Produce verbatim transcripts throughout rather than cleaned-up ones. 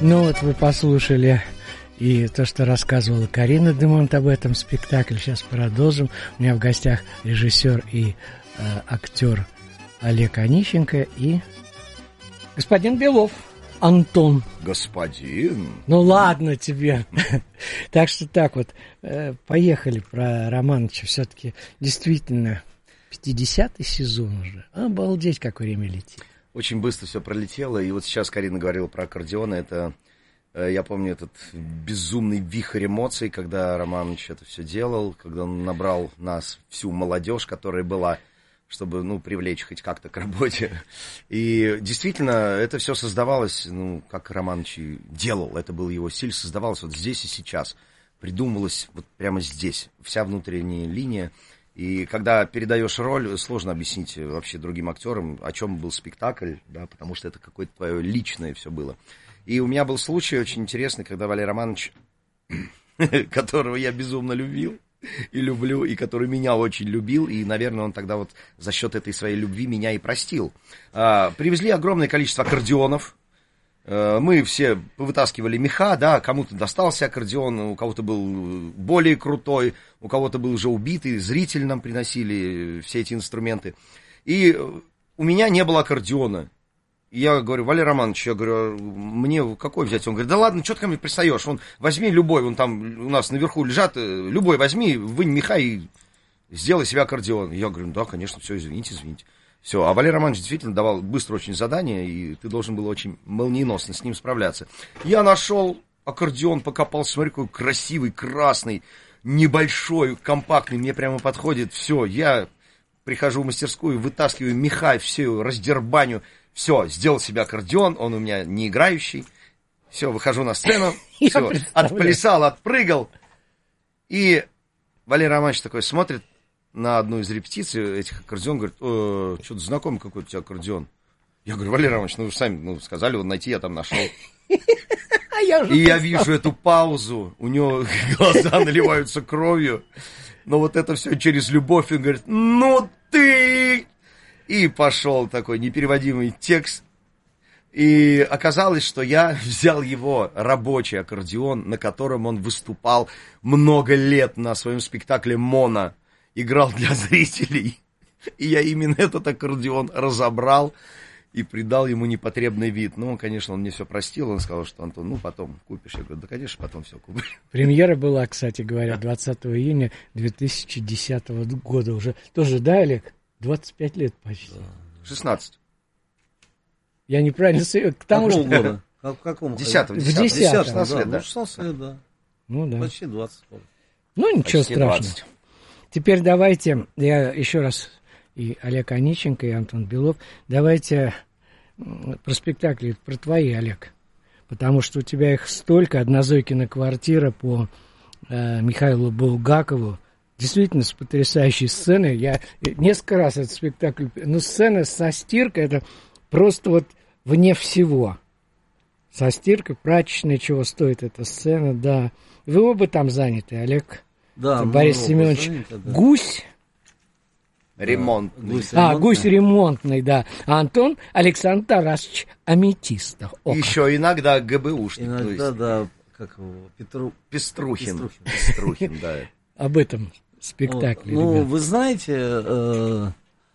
Ну вот вы послушали и то, что рассказывала Карина Демонт об этом спектакле. Сейчас продолжим. У меня в гостях режиссер и э, актер Олег Онищенко и господин Белов Антон. Господин? Ну ладно тебе. Так что так вот, поехали про Романыча. Все-таки действительно пятидесятый сезон уже. Обалдеть, как время летит. Очень быстро все пролетело. И вот сейчас Карина говорила про аккордеон. Это, я помню, этот безумный вихрь эмоций, когда Романыч это все делал, когда он набрал нас, всю молодежь, которая была, чтобы, ну, привлечь хоть как-то к работе. И действительно, это все создавалось, ну, как Романыч делал. Это был его стиль, создавалось вот здесь и сейчас. Придумывалось вот прямо здесь. Вся внутренняя линия. И когда передаешь роль, сложно объяснить вообще другим актерам, о чем был спектакль, да, потому что это какое-то твое личное все было. И у меня был случай очень интересный, когда Валерий Романович, которого я безумно любил и люблю, и который меня очень любил, и, наверное, он тогда вот за счет этой своей любви меня и простил. Привезли огромное количество аккордеонов. Мы все повытаскивали меха, да, кому-то достался аккордеон, у кого-то был более крутой, у кого-то был уже убитый, зрители нам приносили все эти инструменты. И у меня не было аккордеона. Я говорю: Валерий Романович, я говорю, мне какой взять? Он говорит: да ладно, что ты ко мне пристаешь? Он, возьми любой, вон там у нас наверху лежат, любой возьми, вынь меха и сделай себе аккордеон. Я говорю: ну да, конечно, все, извините, извините. Все, а Валерий Романович действительно давал быстро очень задание, и ты должен был очень молниеносно с ним справляться. Я нашел аккордеон, покопался, смотрю, какой красивый, красный, небольшой, компактный, мне прямо подходит. Все, я прихожу в мастерскую, вытаскиваю меха, все, раздербаню, все, сделал себе аккордеон, он у меня не играющий. Все, выхожу на сцену, все, отплясал, отпрыгал. И Валерий Романович такой смотрит на одну из репетиций этих аккордеон, говорит: э, что-то знакомый какой-то у тебя аккордеон. Я говорю: Валерий Романович, ну вы же сами ну, сказали, вот найти, я там нашел. И я вижу эту паузу, у него глаза наливаются кровью, но вот это все через любовь, и он говорит: ну ты! И пошел такой непереводимый текст. И оказалось, что я взял его рабочий аккордеон, на котором он выступал много лет на своем спектакле «Мона». Играл для зрителей, и я именно этот аккордеон разобрал и придал ему непотребный вид. Ну, конечно, он мне все простил, он сказал, что: Антон, ну, потом купишь. Я говорю: да, конечно, потом все куплю. Премьера была, кстати говоря, двадцатого июня две тысячи десятого года уже. Тоже, да, Олег? двадцать пять лет почти. шестнадцать. Я неправильно... К тому Какого что... года? В каком? В десятом. десятом. шестнадцать лет, да. Ну, шестнадцать лет, да. Ну, да. Почти двадцать. Ну, ничего Почти страшного. двадцать. Теперь давайте, я еще раз, и Олег Онищенко, и Антон Белов, давайте про спектакли, про твои, Олег. Потому что у тебя их столько. «Однозойкина квартира» по э, Михаилу Булгакову. Действительно, с потрясающей сценой. Я несколько раз этот спектакль... Ну, сцена со стиркой, это просто вот вне всего. Со стиркой, прачечной, чего стоит эта сцена, да. Вы оба там заняты, Олег. Да, Борис Семенович заняты, да. Гусь. Ремонт. Да, гусь А, ремонтный. гусь ремонтный, да. А Антон Александр Тарасович Аметистов. О, Еще иногда ГБУшник. Иногда, то есть да, как его, Петру... Пеструхин. Пеструхин. Пеструхин, да. об этом спектакле, Вот. Ну, ребят. вы знаете, э,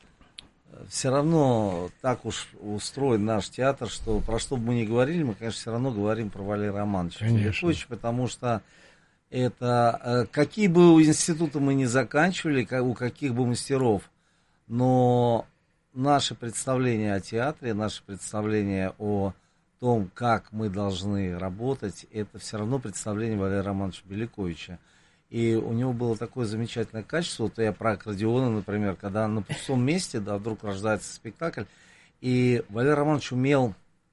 все равно так уж устроен наш театр, что про что бы мы ни говорили, мы, конечно, все равно говорим про Валерия Романовича Филипповича, потому что это, э, какие бы институты мы ни заканчивали, как, у каких бы мастеров, но наше представление о театре, наше представление о том, как мы должны работать, это все равно представление Валерия Романовича Беляковича. И у него было такое замечательное качество, вот я про аккордеоны, например, когда на пустом месте, да, вдруг рождается спектакль, и Валерий Романович умел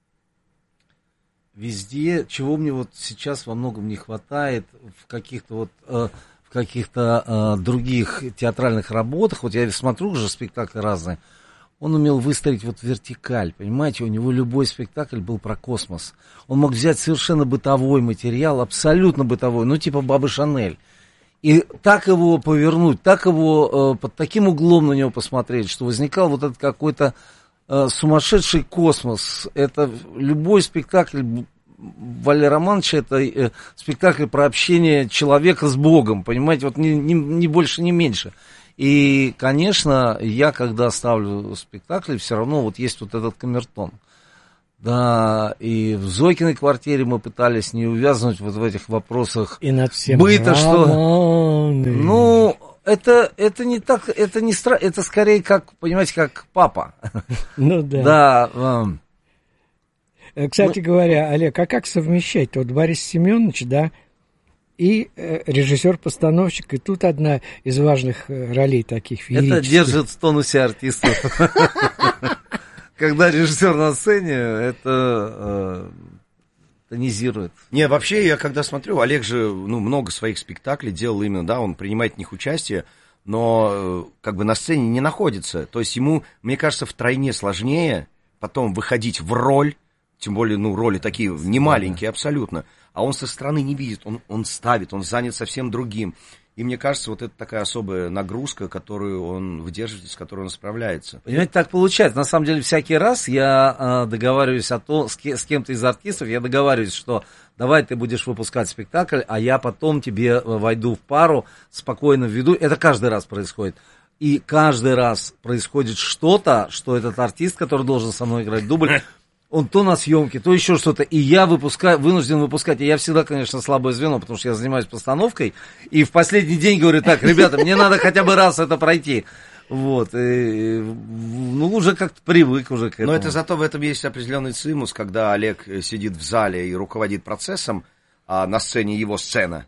везде, чего мне вот сейчас во многом не хватает в каких-то вот, э, в каких-то э, других театральных работах, вот я смотрю уже спектакли разные, он умел выстроить вот вертикаль, понимаете, у него любой спектакль был про космос, он мог взять совершенно бытовой материал, абсолютно бытовой, ну типа Бабы Шанель, и так его повернуть, так его э, под таким углом на него посмотреть, что возникал вот этот какой-то э, сумасшедший космос. Это любой спектакль Валерий Романович, это э, спектакль про общение человека с Богом, понимаете, вот не, не, не больше, не меньше. И, конечно, я, когда ставлю спектакли, все равно вот есть вот этот камертон. Да, и в Зойкиной квартире мы пытались не увязнуть вот в этих вопросах и над всем быта, что... романы. Ну, это, это не так, это не стра... это скорее как, понимаете, как папа. Ну да. Да. Кстати ну... говоря, Олег, а как совмещать? Вот Борис Семенович, да, и э, режиссер-постановщик, и тут одна из важных ролей таких феерических. Это держит в тонусе артистов. Когда режиссер на сцене, это тонизирует. Не, вообще, я когда смотрю, Олег же, ну, много своих спектаклей делал именно, да, он принимает в них участие, но как бы на сцене не находится. То есть ему, мне кажется, втройне сложнее потом выходить в роль, тем более, ну, роли такие немаленькие абсолютно, а он со стороны не видит, он, он ставит, он занят совсем другим. И мне кажется, вот это такая особая нагрузка, которую он выдерживает, с которой он справляется. Понимаете, так получается. На самом деле, всякий раз я э, договариваюсь о том, с, с кем-то из артистов, я договариваюсь, что давай ты будешь выпускать спектакль, а я потом тебе войду в пару, спокойно введу. Это каждый раз происходит. И каждый раз происходит что-то, что этот артист, который должен со мной играть дубль, он то на съемке, то еще что-то, и я выпускаю, вынужден выпускать, и я всегда, конечно, слабое звено, потому что я занимаюсь постановкой, и в последний день говорю, так, ребята, мне надо хотя бы раз это пройти, вот, и, ну, уже как-то привык уже к этому. Но это зато в этом есть определенный цимус, когда Олег сидит в зале и руководит процессом, а на сцене его сцена,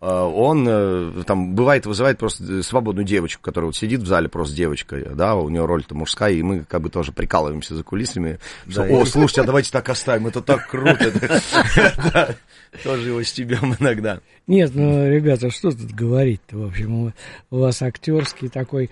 он там бывает вызывает просто свободную девочку, которая вот сидит в зале, просто девочка, да, у нее роль-то мужская, и мы как бы тоже прикалываемся за кулисами, что, да, о, слушайте, а давайте так оставим, это так круто, тоже его стебем иногда. Нет, ну, ребята, что тут говорить-то, в общем, у вас актерский такой,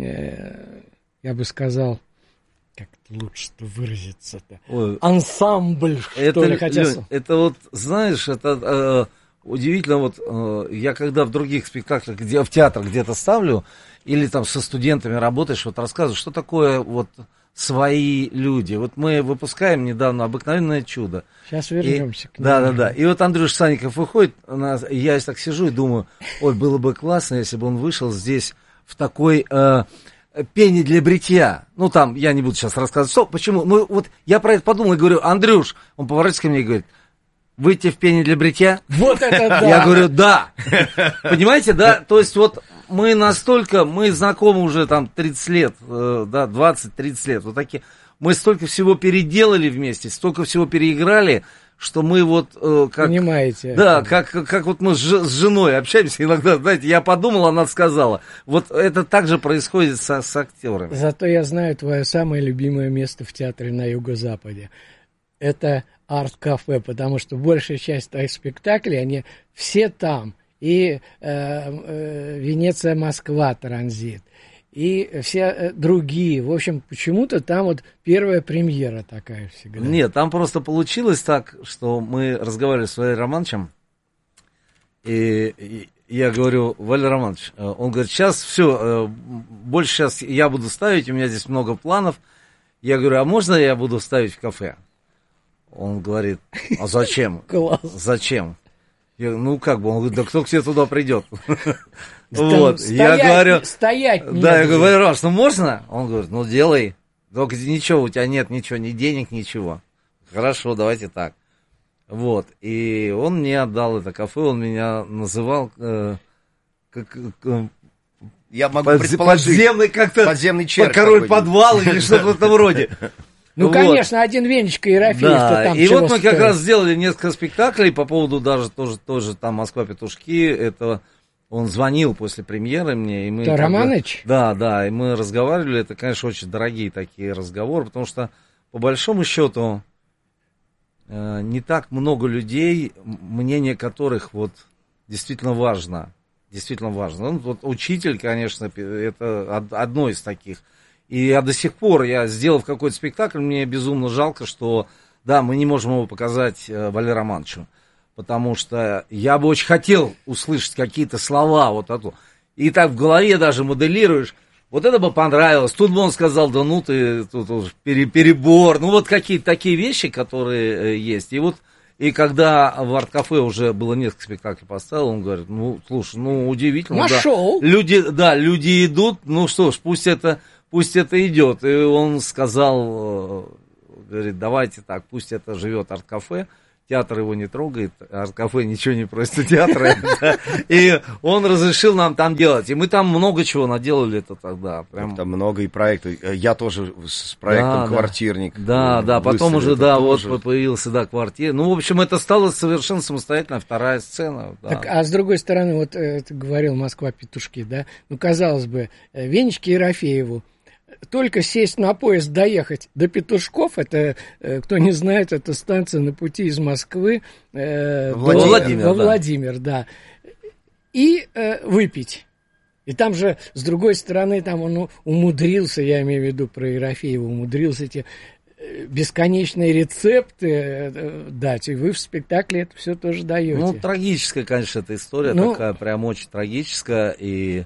я бы сказал, как лучше-то выразиться-то, ансамбль, что ли, хотя... Это вот, знаешь, это... Удивительно, вот э, я когда в других спектаклях, где в театрах где-то ставлю, или там со студентами работаешь, вот рассказываю, что такое вот свои люди. Вот мы выпускаем недавно «Обыкновенное чудо». Сейчас вернемся и, к нему. Да, да, да. И вот Андрюш Санников выходит, нас, я так сижу и думаю, ой, было бы классно, если бы он вышел здесь в такой... Э, пене для бритья. Ну, там, я не буду сейчас рассказывать, что, почему. Ну, вот я про это подумал и говорю, Андрюш, он поворачивается ко мне и говорит, выйти в пене для бритья? Вот это да! Я говорю, да. Понимаете, да? То есть вот мы настолько, мы знакомы уже там тридцать лет, да, двадцать-тридцать лет, вот такие. Мы столько всего переделали вместе, столько всего переиграли, что мы вот как... Понимаете. Да, как, как вот мы с, с женой общаемся иногда, знаете, я подумал, она сказала. Вот это также происходит со, с актерами. Зато я знаю твое самое любимое место в театре на Юго-Западе. Это арт-кафе, потому что большая часть твоих спектаклей, они все там. И э, э, Венеция, Москва, транзит. И все э, другие. В общем, почему-то там вот первая премьера такая всегда. Нет, там просто получилось так, что мы разговаривали с Валерием Романовичем. И, и я говорю, Валерий Романович, он говорит, сейчас все, больше сейчас я буду ставить, у меня здесь много планов. Я говорю, а можно я буду ставить в кафе? Он говорит, а зачем? Класс. Зачем? Я, ну как бы, он говорит, да кто к тебе туда придет? Вот, я говорю, стоять. Да, я говорю, Валерий Иванович, ну можно? Он говорит, ну делай. Только ничего, у тебя нет ничего, ни денег, ничего. Хорошо, давайте так. Вот, и он мне отдал это кафе, он меня называл как... Я могу предположить. Подземный как-то, подземный червь. Король подвал или что-то в этом роде. Ну, вот. Конечно, один венчик Ерофеев-то да, там. И вот мы стоит. как раз сделали несколько спектаклей по поводу даже тоже, тоже там «Москва-петушки». Это он звонил после премьеры мне. И мы это Романович? Бы, да, да, и мы разговаривали. Это, конечно, очень дорогие такие разговоры, потому что, по большому счету, э, не так много людей, мнение которых вот действительно важно. Действительно важно. Ну, вот учитель, конечно, это одно из таких. И я до сих пор, я сделав какой-то спектакль, мне безумно жалко, что, да, мы не можем его показать э, Валерию Романовичу, потому что я бы очень хотел услышать какие-то слова, вот эту, и так в голове даже моделируешь, вот это бы понравилось, тут бы он сказал, да ну ты, тут уж перебор, ну вот какие-то такие вещи, которые э, есть, и вот И когда в арт-кафе уже было несколько спектаклей поставил, он говорит, ну, слушай, ну, удивительно. Нашел. Да. Люди, да, люди идут, ну что ж, пусть это, пусть это идет. И он сказал, говорит, давайте так, пусть это живет арт-кафе. Театр его не трогает, арт-кафе ничего не просит у театра. И он разрешил нам там делать. И мы там много чего наделали это тогда. Там много и проектов. Я тоже с проектом «Квартирник». Да, да, потом уже, да, вот появился, да, «Квартир». Ну, в общем, это стало совершенно самостоятельная вторая сцена. Так, а с другой стороны, вот ты говорил «Москва-петушки», да? Ну, казалось бы, Венечке Ерофееву только сесть на поезд, доехать до Петушков, это, кто не знает, это станция на пути из Москвы э, Владимир, до, Владимир, во да. Владимир, да, и э, выпить. И там же, с другой стороны, там он умудрился, я имею в виду про Ерофеева, умудрился эти бесконечные рецепты дать, и вы в спектакле это все тоже даете. Ну, трагическая, конечно, эта история, ну, такая прям очень трагическая, и...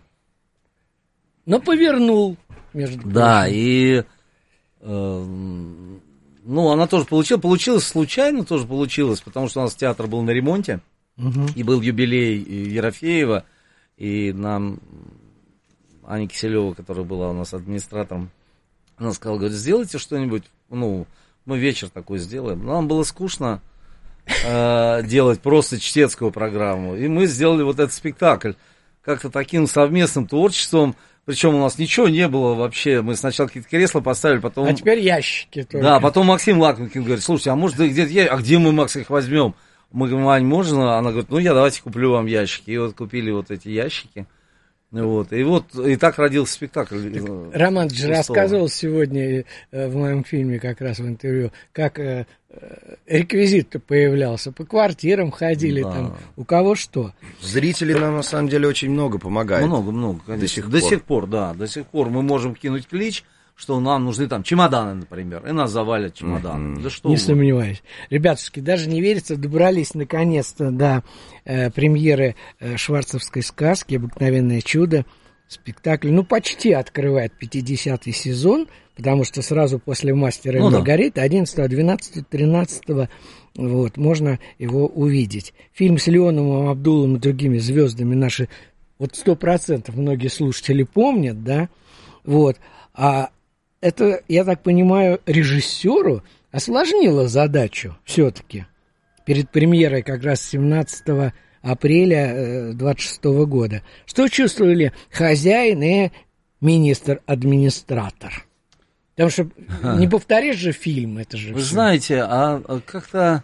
Но повернул. Между да, и, э, ну, она тоже получила, получилось случайно тоже получилось, потому что у нас театр был на ремонте, угу. И был юбилей Ерофеева, и нам Аня Киселева, которая была у нас администратором, она сказала, говорит, сделайте что-нибудь, ну, мы вечер такой сделаем. Нам было скучно э, делать просто чтецкую программу, и мы сделали вот этот спектакль как-то таким совместным творчеством. Причем у нас ничего не было вообще. Мы сначала какие-то кресла поставили, потом... А теперь ящики только. Да, потом Максим Лакмикин говорит, слушайте, а может где-то я... А где мы, Макс, их возьмем? Мы говорим, Ань, можно? Она говорит, ну я давайте куплю вам ящики. И вот купили вот эти ящики. Вот. И вот, и так родился спектакль. Так, Роман же рассказывал сегодня э, в моем фильме, как раз в интервью, как э, реквизит-то появлялся. По квартирам ходили, да. Там, у кого что. Зрители нам, на самом деле, очень много помогают. Много, много, конечно. До сих до пор. сих пор, да. До сих пор мы можем кинуть клич, что нам нужны там чемоданы, например, и нас завалят чемоданы. Mm-hmm. Да что не угодно. Сомневаюсь. Ребятушки, даже не верится, добрались наконец-то до э, премьеры э, шварцевской сказки «Обыкновенное чудо». Спектакль, ну, почти открывает пятидесятый сезон, потому что сразу после «Мастера и ну, Маргариты» одиннадцатого, двенадцатого, тринадцатого вот, можно его увидеть. Фильм с Леоновым Абдулом и другими звездами наши, вот сто процентов многие слушатели помнят, да, вот, а это, я так понимаю, режиссеру осложнило задачу все-таки перед премьерой как раз семнадцатого апреля двадцать шестого года. Что чувствовали хозяин и министр-администратор? Потому что ага. не повторишь же фильм, это же... Вы все. знаете, а как-то,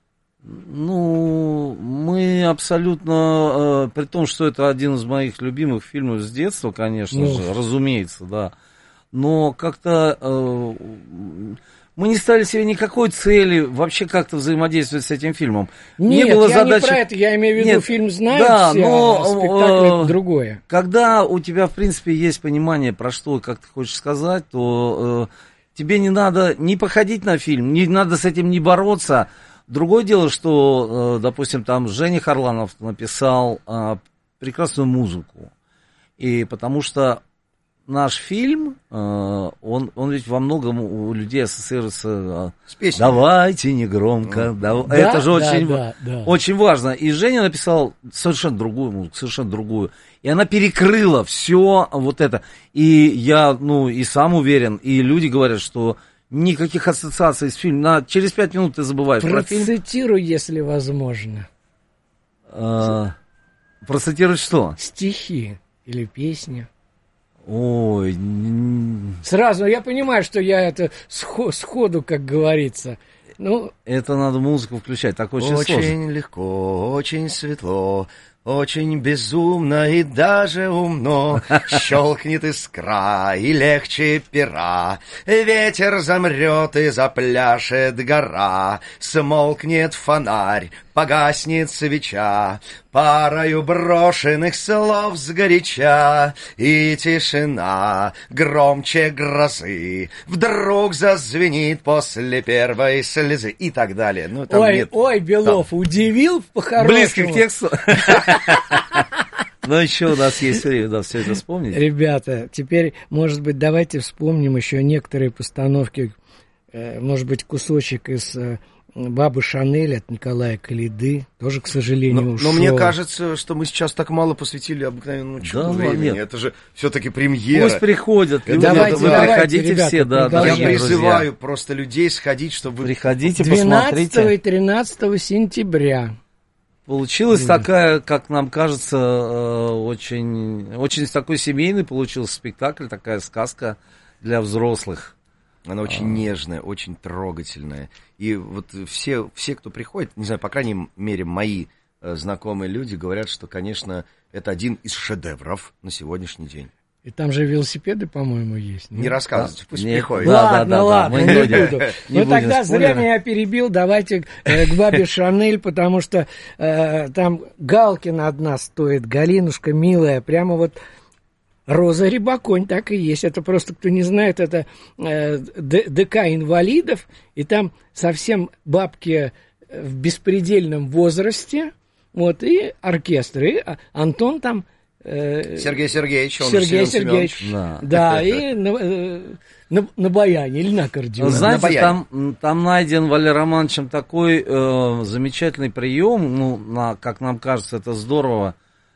ну, мы абсолютно, э, при том, что это один из моих любимых фильмов с детства, конечно ну. же, разумеется, да, но как-то э, мы не ставили себе никакой цели вообще как-то взаимодействовать с этим фильмом. Нет, не было я задачи... не про это, я имею в виду, Нет, фильм знают да, все, но, а спектакль э, это другое. Когда у тебя, в принципе, есть понимание, про что и как ты хочешь сказать, то э, тебе не надо не походить на фильм, не надо с этим не бороться. Другое дело, что, э, допустим, там Женя Харланов написал э, прекрасную музыку. И потому что наш фильм, э, он, он ведь во многом у людей ассоциируется с песней. Давайте негромко. Да, да, это же да, очень, да, да. очень важно. И Женя написал совершенно другую музыку, совершенно другую. И она перекрыла все вот это. И я, ну, и сам уверен, и люди говорят, что никаких ассоциаций с фильмом. На, через пять минут ты забываешь про фильм. Процитируй, если возможно. А, процитировать что? Стихи или песни. Ой. Сразу, я понимаю, что я это сходу, как говорится. Ну, это надо музыку включать, так очень, очень сложно. Очень легко, очень светло, очень безумно и даже умно. Щелкнет искра и легче пера, ветер замрет и запляшет гора, смолкнет фонарь, погаснет свеча, парою брошенных слов сгоряча, и тишина громче грозы вдруг зазвенит после первой слезы и так далее. Ну, там ой, нет, ой, Белов, там... удивил по-хорошему. Близкий к тексту. Но еще у нас есть время, да, все это вспомнить. Ребята, теперь, может быть, давайте вспомним еще некоторые постановки, может быть, кусочек из Бабы Шанель от Николая Калиды, тоже, к сожалению, но, ушел. Но мне кажется, что мы сейчас так мало посвятили обыкновенному чуду да, времени. Нет. Это же все-таки премьера. Пусть приходят. Люди, давайте, вы давайте, приходите ребята, все, да. Я призываю друзья. Просто людей сходить, чтобы... Приходите, двенадцатого посмотрите. и тринадцатого сентября. Получилась mm. такая, как нам кажется, очень, очень такой семейный получился спектакль, такая сказка для взрослых. Она очень а... нежная, очень трогательная. И вот все, все, кто приходит, не знаю, по крайней мере, мои э, знакомые люди говорят, что, конечно, это один из шедевров на сегодняшний день. И там же велосипеды, по-моему, есть. Не нет? Рассказывайте, пусть нет, приходят. Да, ладно, да, да, ладно, да, не не буду. Не Ну тогда зря меня перебил, давайте э, к бабе Шанель, потому что э, там Галкина одна стоит, Галинушка милая, прямо вот... Роза Рябоконь, так и есть. Это просто, кто не знает, это э, ДК инвалидов, и там совсем бабки в беспредельном возрасте, вот, и оркестр, и Антон там... Э, Сергей Сергеевич, он Сергей Сергеевич, да, да и на, э, на, на баяне или на аккордеоне. Знаете, там, там найден Валерием Романовичем такой э, замечательный прием, ну, на, как нам кажется, это здорово.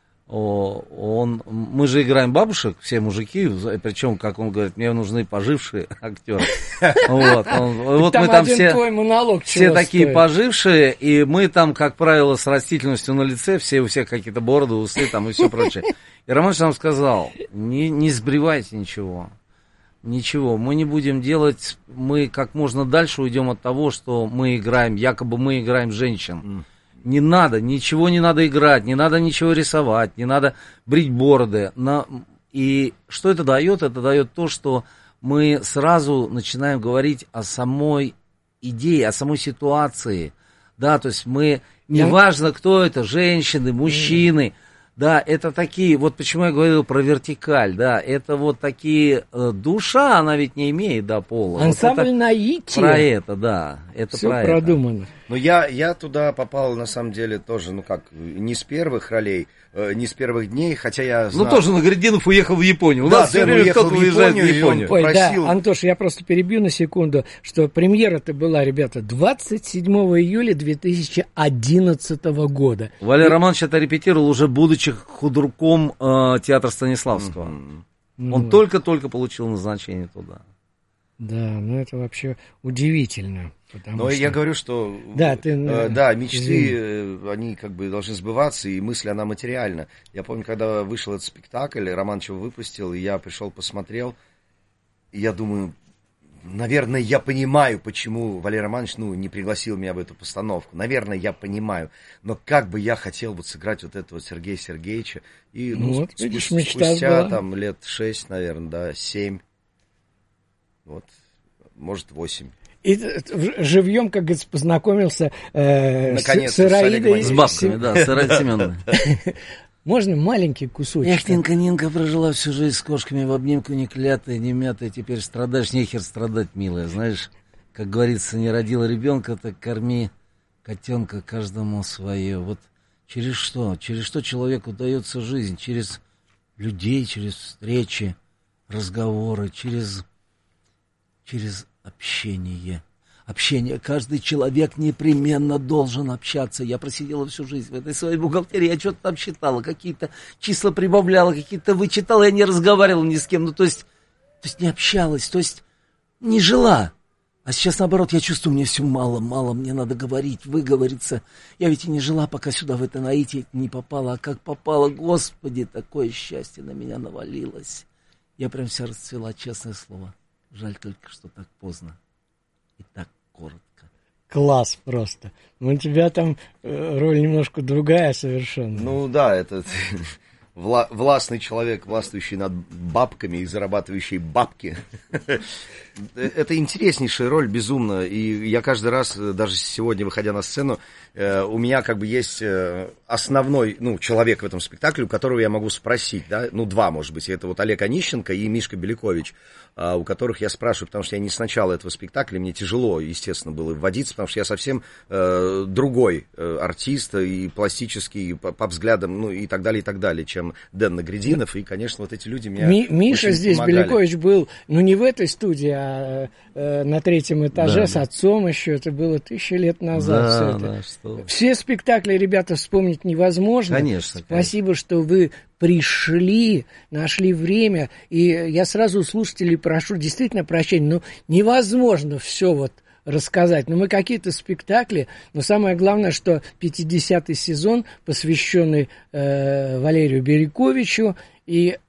Он, мы же играем бабушек, все мужики, причем, как он говорит, мне нужны пожившие актеры. Вот, он, вот там мы там один все, твой монолог все такие стоит. Пожившие, и мы там, как правило, с растительностью на лице, все у всех какие-то бороды, усы там и все прочее. И Романович нам сказал, не, не сбривайте ничего, ничего, мы не будем делать, мы как можно дальше уйдем от того, что мы играем, якобы мы играем женщин. Не надо, ничего не надо играть, не надо ничего рисовать, не надо брить бороды. На... И что это дает? Это дает то, что мы сразу начинаем говорить о самой идее, о самой ситуации. Да, то есть мы, неважно, кто это, женщины, мужчины, да, это такие, вот почему я говорил про вертикаль, да, это вот такие, душа, она ведь не имеет, да, пола. Ансамбль вот наития. Про это, да, это все про продумано. это. Ну, я, я туда попал, на самом деле, тоже, ну как, не с первых ролей, э, не с первых дней, хотя я знал... Ну, тоже Нагрединов уехал в Японию. У да, нас все время кто-то уезжает в Японию. Ой, просил... да, Антош, я просто перебью на секунду, что премьера-то была, ребята, двадцать седьмого июля две тысячи одиннадцатого года. Валерий И... Романович это репетировал, уже будучи худруком э, театра Станиславского. Mm-hmm. Он ну, только-только получил назначение туда. Да, ну это вообще удивительно. Но что... я говорю, что да, ты, э, да, мечты, э, они как бы должны сбываться, и мысль, она материальна. Я помню, когда вышел этот спектакль, Романович его выпустил, и я пришел, посмотрел, и я думаю, наверное, я понимаю, почему Валерий Романович, ну, не пригласил меня в эту постановку. Наверное, я понимаю, но как бы я хотел вот сыграть вот этого Сергея Сергеевича. И, ну, вот, спустя, видишь, спустя была. там лет шесть, наверное, да, семь, вот, может, восемь. И живьем, как говорится, познакомился э, с, с Ираидой. С бабками, да, с Ираидой Семеновной. Можно маленький кусочек? Эх, Нинка, Нинка прожила всю жизнь с кошками в обнимку, не клятая, не мятая, теперь страдаешь, нехер страдать, милая. Знаешь, как говорится, не родила ребенка, так корми котенка каждому свое. Вот через что? Через что человеку дается жизнь? Через людей, через встречи, разговоры, через... через общение. Общение. Каждый человек непременно должен общаться. Я просидела всю жизнь в этой своей бухгалтерии. Я что-то там считала, какие-то числа прибавляла, какие-то вычитала. Я не разговаривала ни с кем. Ну, то есть, то есть не общалась, то есть не жила. А сейчас, наоборот, я чувствую, мне все мало, мало. Мне надо говорить, выговориться. Я ведь и не жила, пока сюда, в это наитие не попала. А как попала, Господи, такое счастье на меня навалилось. Я прям вся расцвела, честное слово. Жаль только, что так поздно и так коротко. Класс просто. Ну, у тебя там э, роль немножко другая совершенно. Ну да, это вла- властный человек, властвующий над бабками и зарабатывающий бабки. Это интереснейшая роль, безумно. И я каждый раз, даже сегодня, выходя на сцену, у меня как бы есть основной, ну, человек в этом спектакле, у которого я могу спросить, да, ну, два, может быть, это вот Олег Онищенко и Мишка Белякович, у которых я спрашиваю, потому что я не с начала этого спектакля, мне тяжело, естественно, было вводиться, потому что я совсем э, другой э, артист, и пластический, и по, по взглядам, ну, и так далее, и так далее, чем Дэн Нагрединов, и, конечно, вот эти люди меня Ми- Миша очень здесь, помогали. Белякович, был, ну, не в этой студии, а а, а, на третьем этаже да, с отцом еще. Это было тысячи лет назад. Да, все, это. Да, что... все спектакли, ребята, вспомнить невозможно. Конечно. Спасибо, конечно. Что вы пришли, нашли время. И я сразу у слушателей прошу действительно прощения, но невозможно все вот рассказать. Но мы какие-то спектакли, но самое главное, что пятидесятый сезон, посвященный э, Валерию Бирюковичу, и